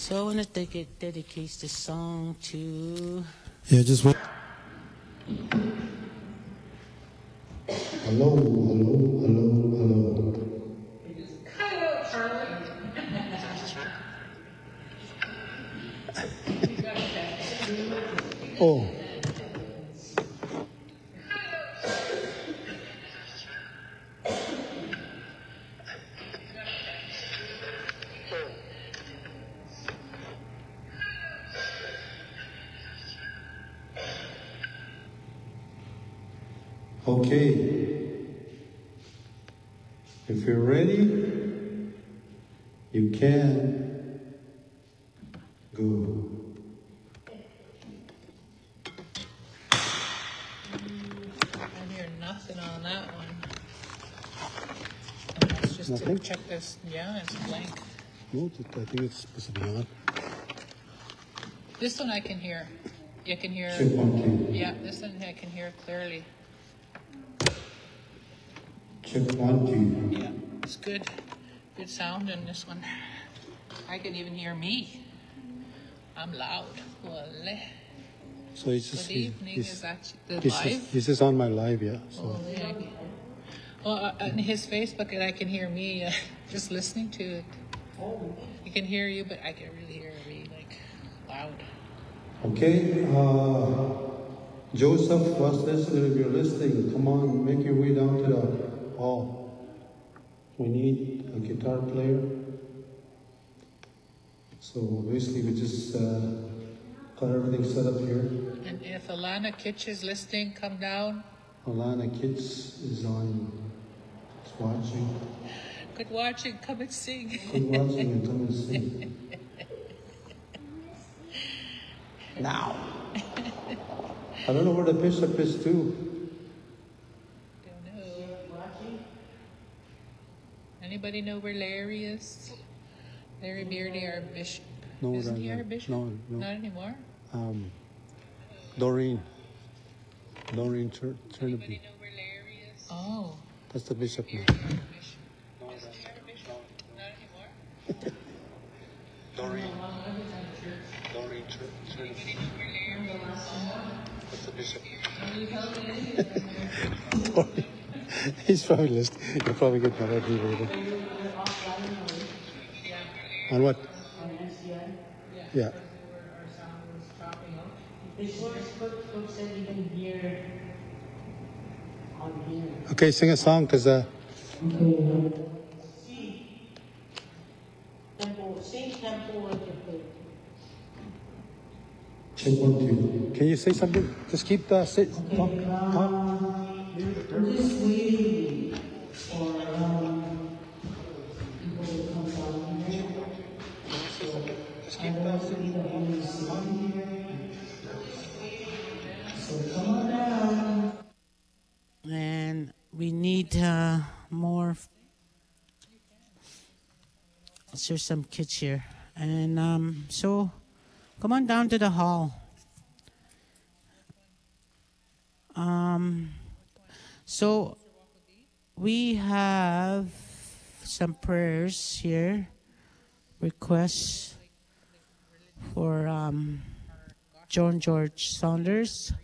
So I want to dedicate this song to... Yeah, just wait. Hello, hello, hello, hello. Cut it out, Charlie. Oh, Okay. If you're ready, you can go. I hear nothing on that one. Let's just Nothing? check this. Yeah, it's blank. no, I think it's supposed to be on. This one I can hear. You can hear. Check 1, 2. Yeah, this one I can hear clearly. Check 1, 2. Yeah, it's good. Good sound in this one. I can even hear me. I'm loud. Wale. So it's just. Good evening. Is that the This live? this is on my live, yeah. So Oh, yeah. Well, on his Facebook, I can hear me just listening to it. You can hear you, but I can really hear me like loud. Okay. Joseph was listening. If you're listening, come on, make your way down to the hall. We need a guitar player. So basically, we just got everything set up here. And if Alana Kitch is listening, come down. Alana Kitts is on. Is watching. Good watching. Come and sing. Good watching and come and sing. Now. I don't know where the bishop is too. Don't know. Anybody know where Larry is? Larry Beardy, our bishop. No, Isn't no, he no. our bishop? No, no. Not anymore. Doreen Anybody Turnaby. know where Larry is? Oh. That's the bishop now. Beardy, our bishop. Isn't he our bishop? Not anymore. Doreen Anybody Turnaby. know where Larry is? That's the bishop. He's probably listening. He'll probably get mad at me later. On what? Yeah. Okay, sing a song, because Check 1, 2. can you say something? Just keep the sit. Talk. I'm just waiting for people to come down here. I don't want to be the only sitting here. So come on down. And we need more. There's some kids here. And so come on down to the hall. So we have some prayers here, requests for John George Saunders.